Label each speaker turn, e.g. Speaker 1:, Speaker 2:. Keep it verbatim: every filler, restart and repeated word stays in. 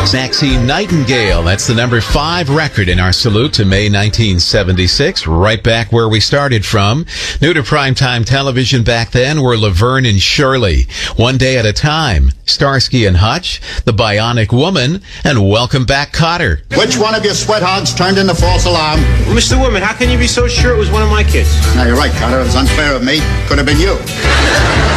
Speaker 1: Maxine Nightingale, that's the number five record in our salute to May nineteen seventy-six, right back where we started from. New to primetime television back then were Laverne and Shirley, One Day at a Time, Starsky and Hutch, The Bionic Woman, and Welcome Back, Kotter.
Speaker 2: Which one of your sweat hogs turned in the false alarm?
Speaker 3: Mister Woodman, how can you be so sure it was one of my kids?
Speaker 2: Now, you're right, Kotter. It was unfair of me. Could have been you.